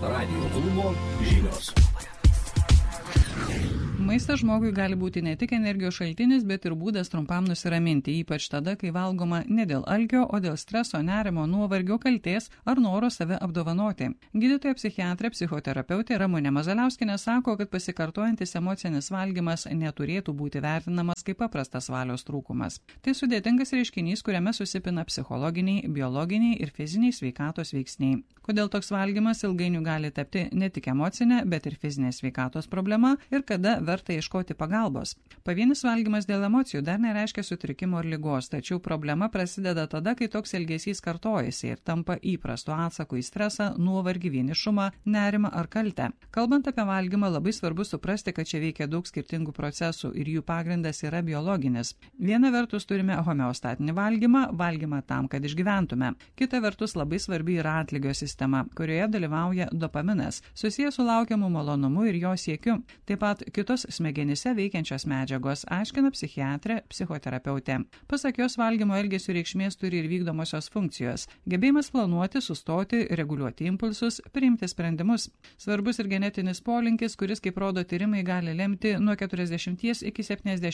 Radio klubo žinios. Maistas žmogui gali būti ne tik energijos šaltinis, bet ir būdas trumpam nusiraminti, ypač tada, kai valgoma ne dėl alkio, o dėl streso, nerimo, nuovargio, kaltės ar noro save apdovanoti. Gydytoja psichiatrė, psichoterapeutė Ramunė Mazaliauskienė sako, kad pasikartojantis emocinis valgymas neturėtų būti vertinamas kaip paprastas valios trūkumas. Tai sudėtingas reiškinys, kuriame susipina psichologiniai, biologiniai ir fiziniai sveikatos veiksniai. Kodėl toks valgymas ilgainiui gali tapti ne tik emocinė, bet ir fizinė sveikatos problema ir kada verta ieškoti pagalbos. Pavienis valgymas dėl emocijų dar nereiškia sutrikimo ar ligos, tačiau problema prasideda tada, kai toks elgesys kartojasi ir tampa įprastu atsaku į stresą, nuovargį, vienišumą, nerimą ar kaltę. Kalbant apie valgymą, labai svarbu suprasti, kad čia veikia daug skirtingų procesų ir jų pagrindas yra biologinis. Viena vertus turime homeostatinį valgymą tam, kad išgyventume. Kita vertus labai svarbi yra atlygio sistema, kurioje dalyvauja dopaminas, susijęs su laukiamu malonumu ir jo siekiu. Taip pat kitos smegenyse veikiančios medžiagos, aiškina psichiatrė, psichoterapeutė. Pasak jos, valgymo elgesio reikšmės turi ir vykdomosios funkcijos. Gebėjimas planuoti, sustoti, reguliuoti impulsus, priimti sprendimus. Svarbus ir genetinis polinkis, kuris, kaip rodo tyrimai, gali lemti nuo 40 iki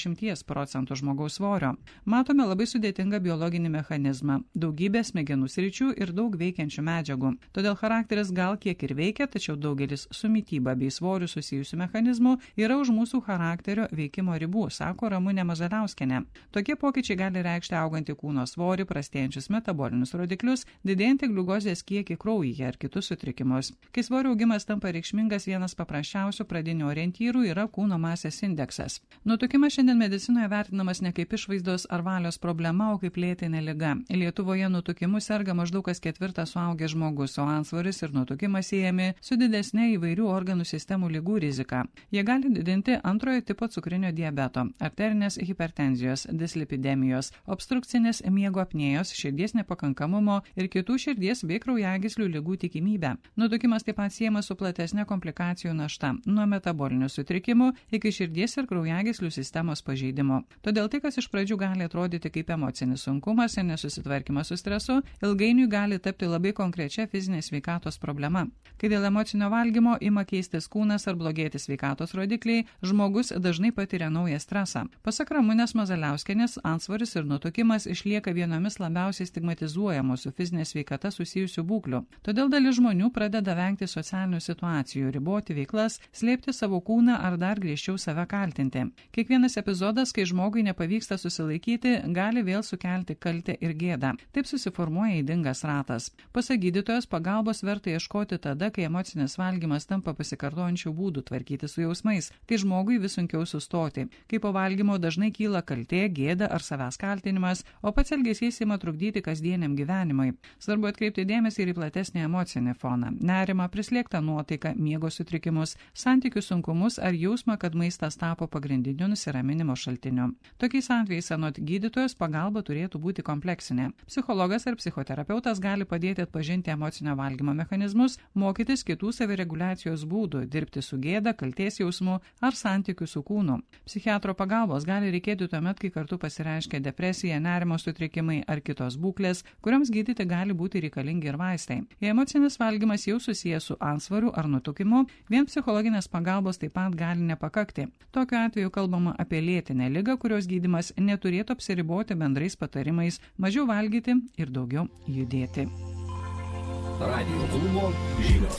70% žmogaus svorio. Matome labai sudėtingą biologinį mechanizmą, daugybę smegenų sričių ir daug veikiančių medžiagų. Todėl charakteris gal kiek ir veikia, tačiau daugelis su mityba bei svoriu susijusių mechanizmų yra už mūsų charakterio veikimo ribų, sako Ramunė Mazaliauskienė. Tokie pokyčiai gali reikšti augantį kūno svorį, prastėjančius metabolinius rodiklius, didėjantį gliukozės kiekį kraujyje ar kitus sutrikimus. Kai svorio augimas tampa reikšmingas, vienas paprasčiausių pradinių orientyrų yra kūno masės indeksas. Nutukimas šiandien medicinoje vertinamas ne kaip išvaizdos ar valios problema, o kaip lėtinė liga. Lietuvoje nutukimu serga maždaug kas ketvirtas suaugęs žmogus, o antsvoris ir nutukimas siejami su didesnė įvairių organų sistemų ligų rizika. Jie gali didinti antrojo tipo cukrinio diabeto, arterinės hipertenzijos, dislipidemijos, obstrukcinės miego apnėjos, širdies nepakankamumo ir kitų širdies bei kraujagyslių ligų tikimybę. Nutukimas taip pat siejamas su platesnė komplikacijų našta, nuo metabolinių sutrikimų iki širdies ir kraujagyslių sistemos pažeidimo. Todėl tai, kas iš pradžių gali atrodyti kaip emocinis sunkumas ir nesusitvarkymas su stresu, ilgainiui gali tapti labai konkrečia fizinė sveikatos problema. Kai dėl emocinio valgymo ima keistis kūnas ar blogėti sveikatos rodikliai, žmogus dažnai patiria naują stresą. Pasak Ramunės Mazaliauskienės, antsvoris ir nutukimas išlieka vienomis labiausiai stigmatizuojamų su fizinė sveikata susijusių būklių. Todėl dalis žmonių pradeda vengti socialinių situacijų, riboti veiklas, slėpti savo kūną ar dar griežčiau save kaltinti. Kiekvienas epizodas, kai žmogui nepavyksta susilaikyti, gali vėl sukelti kaltę ir gėdą. Taip susiformuoja ydingas ratas. Pasak gydytojos, pagalbos verta ieškoti tada, kai emocinis valgymas tampa pasikartojančių būdų tvarkyti su jausmais, kai žmogui vis sunkiau sustoti, kai po valgymo dažnai kyla kaltė, gėda ar savęs kaltinimas, o pats elgesys ima trukdyti kasdieniam gyvenimui. Svarbu atkreipti dėmesį ir į platesnį emocinį foną - nerimą, prislėgtą nuotaiką, miego sutrikimus, santykių sunkumus ar jausmą, kad maistas tapo pagrindiniu nusiraminimo šaltiniu. Tokiais atvejais anot gydytojos pagalba turėtų būti kompleksinė. Psichologas ar psichoterapeutas gali padėti atpažinti emocinio valgymo mechanizmus, mokytis kitų savireguliacijos būdų, dirbti su gėda, kaltės jausmu ar santykių su kūnu. Psichiatro pagalbos gali reikėti tuomet, kai kartu pasireiškia depresija, nerimo sutrikimai ar kitos būklės, kuriams gydyti gali būti reikalingi ir vaistai. Jei emocinis valgymas jau susijęs su antsvoriu ar nutukimu, vien psichologinės pagalbos taip pat gali nepakakti. Tokiu atveju kalbama apie lėtinę ligą, kurios gydymas neturėtų apsiriboti bendrais patarimais mažiau valgyti ir daugiau judėti. Radio klubo žinios.